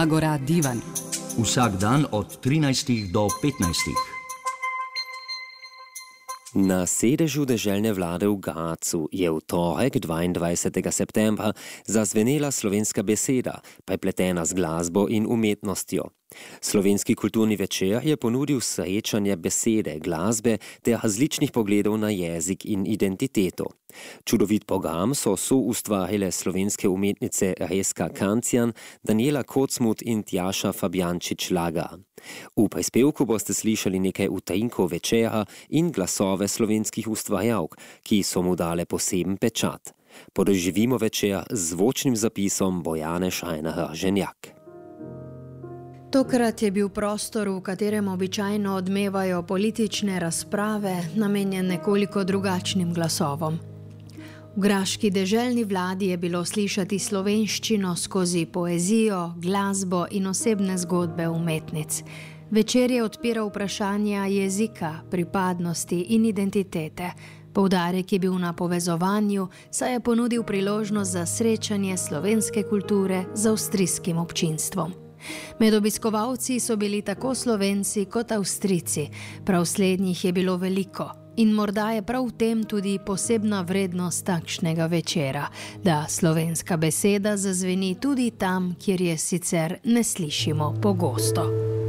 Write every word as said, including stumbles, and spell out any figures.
Agora Divan. Vsak dan od trinajstih do petnajstih. Na sedežu deželne vlade v Gracu je v torek dvaindvajsetega septembra zazvenela slovenska beseda, prepletena z glasbo in umetnostjo. Slovenski kulturni večer je ponudil srečanje besede, glasbe ter različnih pogledov na jezik in identiteto. Čudovit program so soustvarile slovenske umetnice Rezka Kancijan, Daniela Kocmut in Tjaša Fabjančič-Laga. V prispevku boste slišali nekaj utrinkov večera in glasove slovenskih ustvarjalk, ki so mu dale poseben pečat. Podoživimo večer z zvočnim zapisom Bojane Šajner-Ženjak. Tokrat je bil prostor, v katerem običajno odmevajo politične razprave, namenjen nekoliko drugačnim glasovom. V graški deželni vladi je bilo slišati slovenščino skozi poezijo, glasbo in osebne zgodbe umetnic. Večer je odpiral vprašanja jezika, pripadnosti in identitete. Poudarek je bil na povezovanju, saj je ponudil priložnost za srečanje slovenske kulture z avstrijskim občinstvom. Med obiskovalci so bili tako Slovenci kot Avstrijci, prav slednjih je bilo veliko. In morda je prav v tem tudi posebna vrednost takšnega večera, da slovenska beseda zazveni tudi tam, kjer je sicer ne slišimo pogosto.